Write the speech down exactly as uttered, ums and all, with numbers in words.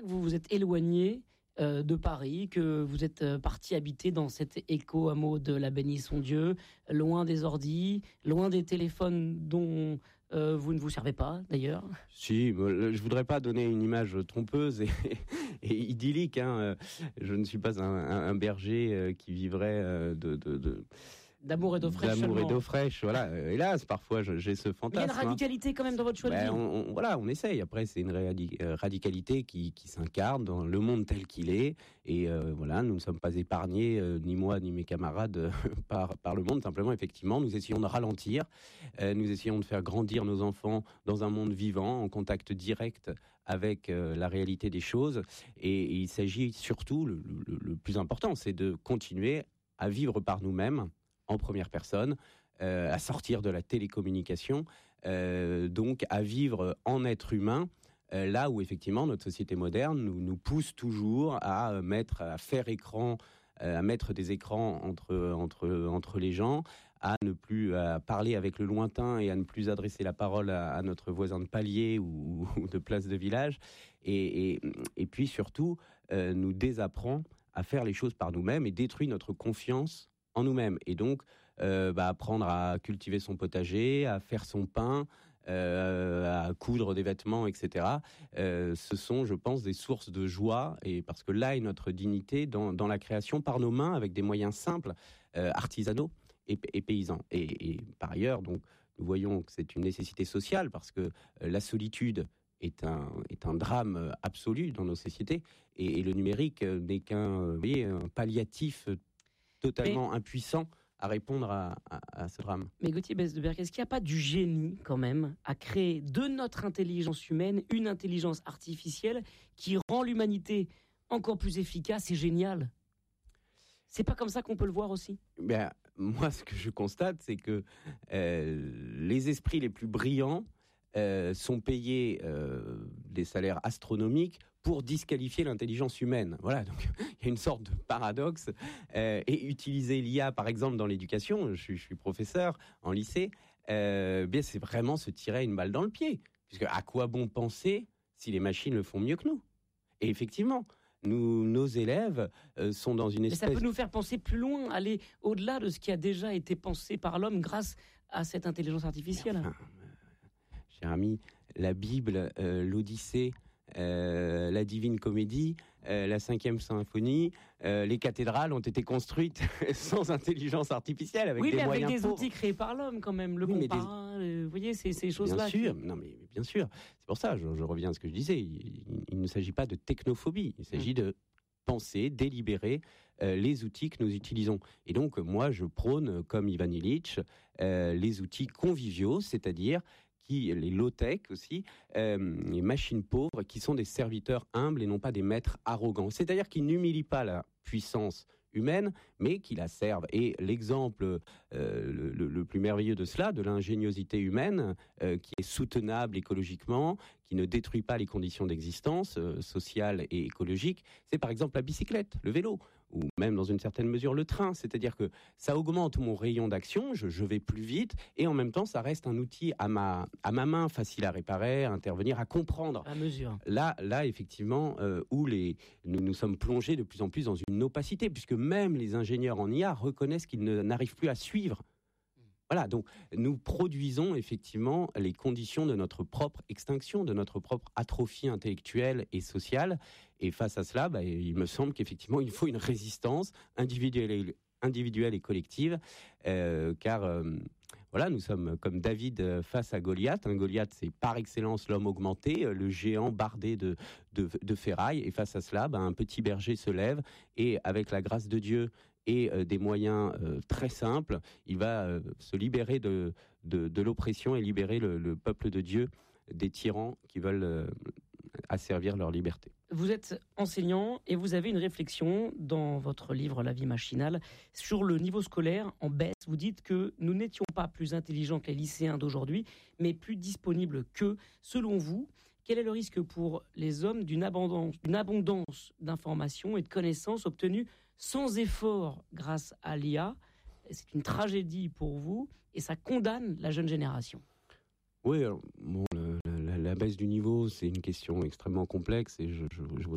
que vous vous êtes éloigné euh, de Paris, que vous êtes euh, parti habiter dans cet éco-hameau de la Bénisson-Dieu, loin des ordis, loin des téléphones dont euh, vous ne vous servez pas, d'ailleurs. Si, je voudrais pas donner une image trompeuse et, et idyllique. Hein. Je ne suis pas un, un, un berger qui vivrait de... de, de... D'amour et d'eau fraîche. D'amour seulement. et d'eau fraîche, voilà. Hélas, parfois, j'ai ce fantasme. Il y a une radicalité quand même dans votre choix ben, de vie. On, on, voilà, on essaye. Après, c'est une radi- radicalité qui, qui s'incarne dans le monde tel qu'il est. Et euh, voilà, nous ne sommes pas épargnés, euh, ni moi, ni mes camarades, euh, par, par le monde. Simplement, effectivement, nous essayons de ralentir. Euh, nous essayons de faire grandir nos enfants dans un monde vivant, en contact direct avec euh, la réalité des choses. Et, et il s'agit surtout, le, le, le plus important, c'est de continuer à vivre par nous-mêmes, en première personne, euh, à sortir de la télécommunication, euh, donc à vivre en être humain, euh, là où effectivement notre société moderne nous, nous pousse toujours à mettre, à faire écran, euh, à mettre des écrans entre entre entre les gens, à ne plus à parler avec le lointain et à ne plus adresser la parole à, à notre voisin de palier ou, ou de place de village, et et, et puis surtout euh, nous désapprend à faire les choses par nous-mêmes et détruit notre confiance en nous-mêmes. Et donc, euh, bah, apprendre à cultiver son potager, à faire son pain, euh, à coudre des vêtements, et cetera. Euh, ce sont, je pense, des sources de joie, et parce que là est notre dignité dans, dans la création par nos mains, avec des moyens simples, euh, artisanaux et, et paysans. Et, et par ailleurs, donc, nous voyons que c'est une nécessité sociale, parce que euh, la solitude est un, est un drame absolu dans nos sociétés, et, et le numérique n'est qu'un, vous voyez, un palliatif totalement mais, impuissant à répondre à, à, à ce drame. Mais Gauthier Besdeberg, est-ce qu'il n'y a pas du génie quand même à créer de notre intelligence humaine une intelligence artificielle qui rend l'humanité encore plus efficace et géniale ? C'est pas comme ça qu'on peut le voir aussi ? Ben, moi, ce que je constate, c'est que euh, les esprits les plus brillants Euh, sont payés euh, des salaires astronomiques pour disqualifier l'intelligence humaine. Voilà, donc il y a une sorte de paradoxe. Euh, et utiliser l'I A, par exemple, dans l'éducation, je suis, je suis professeur en lycée, euh, bien c'est vraiment se tirer une balle dans le pied. Puisque à quoi bon penser si les machines le font mieux que nous ? Et effectivement, nous, nos élèves euh, sont dans une espèce... Mais ça peut nous faire penser plus loin, aller au-delà de ce qui a déjà été pensé par l'homme grâce à cette intelligence artificielle. Enfin, cher ami, la Bible, euh, l'Odyssée, euh, la Divine Comédie, euh, la Cinquième Symphonie, euh, les cathédrales ont été construites sans intelligence artificielle, avec oui, des mais moyens avec des pauvres. outils créés par l'homme quand même, le oui, compas, des... vous voyez, ces, ces choses-là. Bien sûr, qui... non mais bien sûr. C'est pour ça, je, je reviens à ce que je disais. Il, il, il ne s'agit pas de technophobie, il s'agit mmh. de penser, délibérer euh, les outils que nous utilisons. Et donc, moi, je prône, comme Ivan Illich, euh, les outils conviviaux, c'est-à-dire qui, les low-tech aussi, euh, les machines pauvres, qui sont des serviteurs humbles et non pas des maîtres arrogants. C'est-à-dire qui n'humilient pas la puissance humaine, mais qui la servent. Et l'exemple euh, le, le, le plus merveilleux de cela, de l'ingéniosité humaine, euh, qui est soutenable écologiquement, qui ne détruit pas les conditions d'existence euh, sociale et écologique, c'est par exemple la bicyclette, le vélo, ou même dans une certaine mesure le train. C'est-à-dire que ça augmente mon rayon d'action, je, je vais plus vite, et en même temps ça reste un outil à ma, à ma main, facile à réparer, à intervenir, à comprendre. À mesure. Là, là effectivement, euh, où les, nous nous sommes plongés de plus en plus dans une opacité, puisque même les ingénieurs en I A reconnaissent qu'ils ne, n'arrivent plus à suivre. Voilà, donc nous produisons effectivement les conditions de notre propre extinction, de notre propre atrophie intellectuelle et sociale. Et face à cela, bah, il me semble qu'effectivement, il faut une résistance individuelle et, individuelle et collective, euh, car euh, voilà, nous sommes comme David face à Goliath. Un Goliath, c'est par excellence l'homme augmenté, le géant bardé de, de, de ferraille. Et face à cela, bah, un petit berger se lève et avec la grâce de Dieu et euh, des moyens euh, très simples, il va euh, se libérer de, de, de l'oppression et libérer le, le peuple de Dieu des tyrans qui veulent euh, asservir leur liberté. Vous êtes enseignant et vous avez une réflexion dans votre livre « La vie machinale » sur le niveau scolaire en baisse. Vous dites que nous n'étions pas plus intelligents que les lycéens d'aujourd'hui, mais plus disponibles qu'eux. Selon vous, quel est le risque pour les hommes d'une abondance, d'une abondance d'informations et de connaissances obtenues sans effort grâce à l'I A ? C'est une tragédie pour vous et ça condamne la jeune génération. Oui, alors, bon, le, la, la baisse du niveau, c'est une question extrêmement complexe et je ne